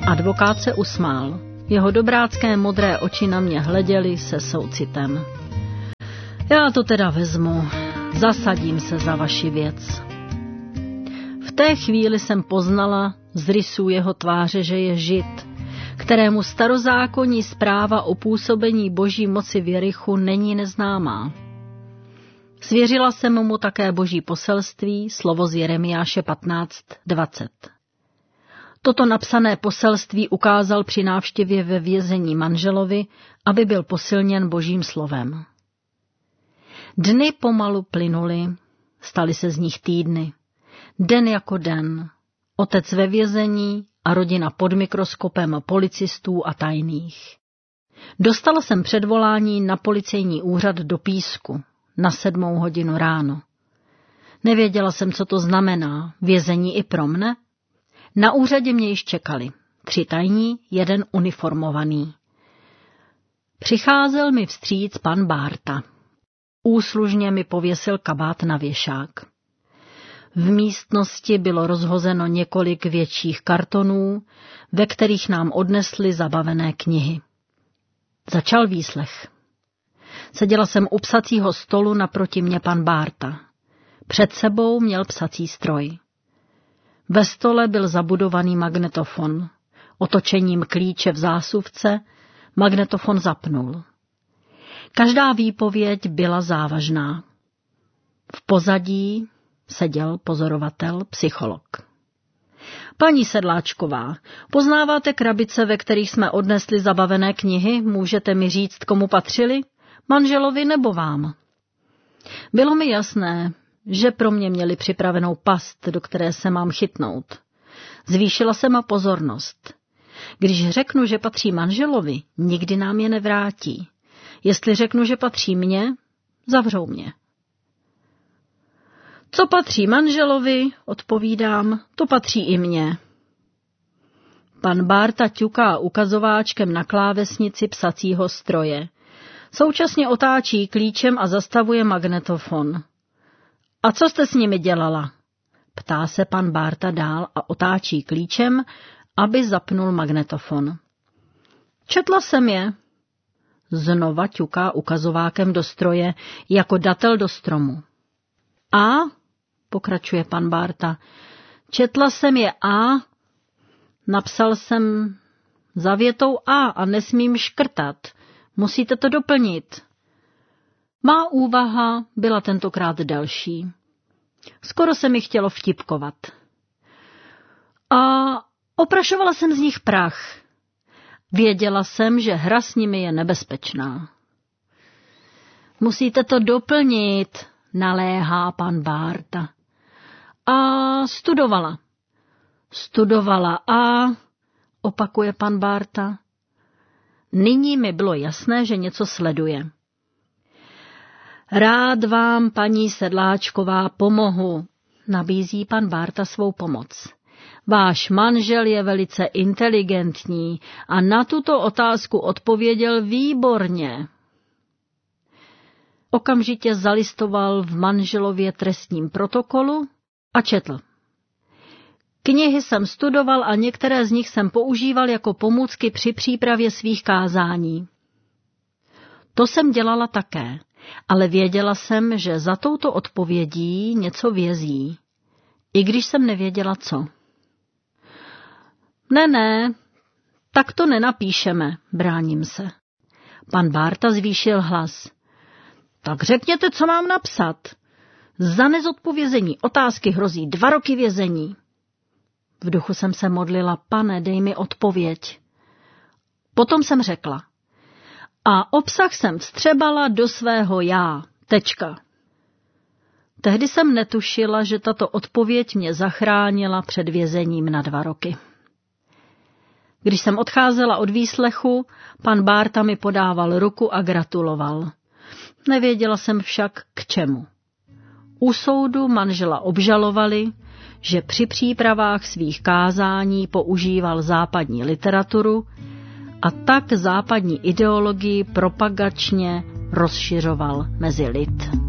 Advokát se usmál. Jeho dobrácké modré oči na mě hleděly se soucitem. Já to teda vezmu. Zasadím se za vaši věc. V té chvíli jsem poznala z rysů jeho tváře, že je Žid, kterému starozákonní zpráva o působení boží moci v Jerichu není neznámá. Svěřila jsem mu také boží poselství, slovo z Jeremiáše 15:20. Toto napsané poselství ukázal při návštěvě ve vězení manželovi, aby byl posilněn božím slovem. Dny pomalu plynuly, staly se z nich týdny. Den jako den, otec ve vězení a rodina pod mikroskopem policistů a tajných. Dostala jsem předvolání na policejní úřad do Písku na 7 hodinu ráno. Nevěděla jsem, co to znamená, vězení i pro mne. Na úřadě mě již čekali, 3 tajní, 1 uniformovaný. Přicházel mi vstříc pan Bárta. Úslužně mi pověsil kabát na věšák. V místnosti bylo rozhozeno několik větších kartonů, ve kterých nám odnesli zabavené knihy. Začal výslech. Seděla jsem u psacího stolu, naproti mě pan Bárta. Před sebou měl psací stroj. Ve stole byl zabudovaný magnetofon. Otočením klíče v zásuvce magnetofon zapnul. Každá výpověď byla závažná. V pozadí seděl pozorovatel, psycholog. Paní Sedláčková, poznáváte krabice, ve kterých jsme odnesli zabavené knihy? Můžete mi říct, komu patřily? Manželovi nebo vám? Bylo mi jasné, že pro mě měli připravenou past, do které se mám chytnout. Zvýšila jsem pozornost. Když řeknu, že patří manželovi, nikdy nám je nevrátí. Jestli řeknu, že patří mně, zavřou mě. Co patří manželovi, odpovídám, to patří i mně. Pan Bárta ťuká ukazováčkem na klávesnici psacího stroje. Současně otáčí klíčem a zastavuje magnetofon. A co jste s nimi dělala? Ptá se pan Bárta dál a otáčí klíčem, aby zapnul magnetofon. Četla jsem je. Znova ťuká ukazovákem do stroje, jako datel do stromu. A, pokračuje pan Bárta, četla jsem je a, napsal jsem za větou a nesmím škrtat. Musíte to doplnit. Má úvaha byla tentokrát delší. Skoro se mi chtělo vtipkovat. A oprašovala jsem z nich prach. Věděla jsem, že hra s nimi je nebezpečná. Musíte to doplnit, naléhá pan Bárta. A studovala. Studovala a, opakuje pan Bárta. Nyní mi bylo jasné, že něco sleduje. Rád vám, paní Sedláčková, pomohu, nabízí pan Bárta svou pomoc. Váš manžel je velice inteligentní a na tuto otázku odpověděl výborně. Okamžitě zalistoval v manželově trestním protokolu a četl. Knihy jsem studoval a některé z nich jsem používal jako pomůcky při přípravě svých kázání. To jsem dělala také, ale věděla jsem, že za touto odpovědí něco vězí, i když jsem nevěděla co. Ne, tak to nenapíšeme, bráním se. Pan Bárta zvýšil hlas. Tak řekněte, co mám napsat. Za nezodpovězení otázky hrozí 2 roky vězení. V duchu jsem se modlila, Pane, dej mi odpověď. Potom jsem řekla. A obsah jsem vstřebala do svého já. Tečka. Tehdy jsem netušila, že tato odpověď mě zachránila před vězením na 2 roky. Když jsem odcházela od výslechu, pan Bárta mi podával ruku a gratuloval. Nevěděla jsem však k čemu. U soudu manžela obžalovali, že při přípravách svých kázání používal západní literaturu a tak západní ideologii propagačně rozšiřoval mezi lid.